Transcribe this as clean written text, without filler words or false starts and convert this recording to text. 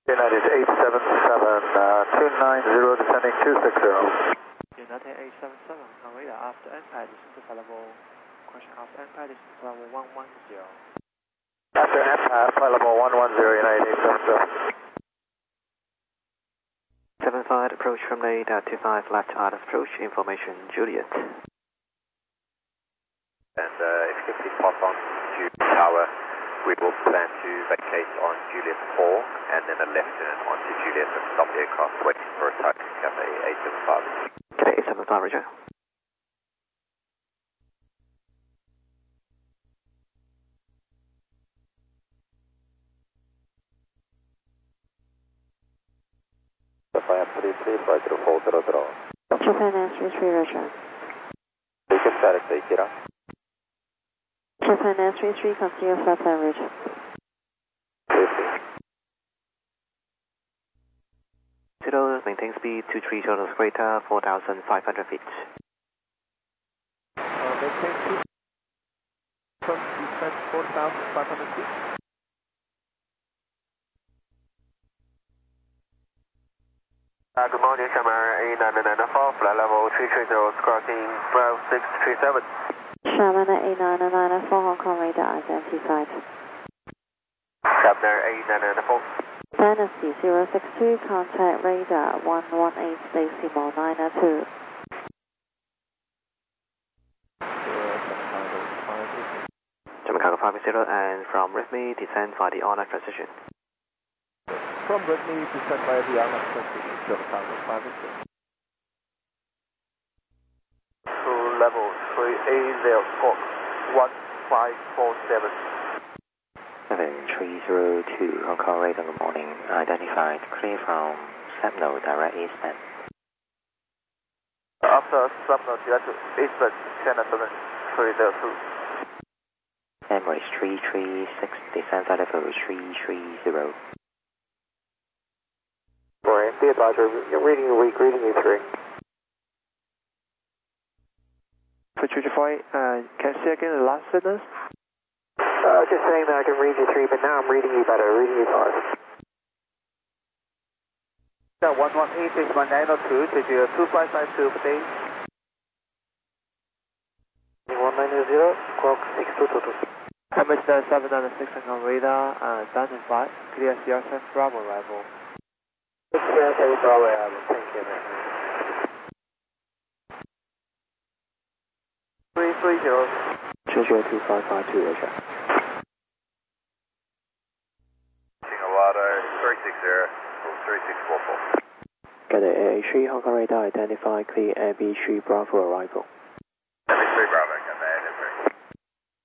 United 877, 290 descending 260. United 877, on radar after impact, descent to level, question after impact, descent to level 110. After impact, flight level 110, United 877. 75 approach from radar 25 left out of approach, information Juliet. And if you can please pass on to tower, we will plan to vacate on Juliet 4 and then a left turn onto Juliet and stop the aircraft waiting for a taxi Cathay 875. Cathay 875, roger. Japan 33, flight 0400. Japan S33, roger. Beacon static, Akira. Japan S33, continue flight plan route. Zero, maintain speed 23 total greater 4,500 feet. Maintain speed from descent 4,500 feet. Good morning, Shamar A994, flight level 330, crossing 5637. Shamar A994, Hong Kong radar identified. Shamar A994. Dynasty 062, contact radar 118 decimal 902. German Cargo 50 and from Redmi descend via the online transition. From Redmi, descend via the online transition, German Cargo 50. To level 380, Fox 1547. 7302, Hong Kong radar, good morning. Identified, clear from Subnode, direct eastbound. After Subnode, direct eastbound, China 7302. Emirates 336, descend via level 330. Morning, the advisor, reading you weak, reading you 3. For 345, can you say again the last sentence? Just saying that I can read you 3, but now I'm reading you better, reading you 5. 118 is 1902, to 2552 per day. 1900, clock 6222. Emirates 796 on radar, down in 5, clear CR7 Bravo arrival. CR7 Bravo arrival, thank you, man. 330. 2025552, roger. Water 360, 3644. Cathay A3, Hong Kong radar identified, clear AB3 Bravo arrival.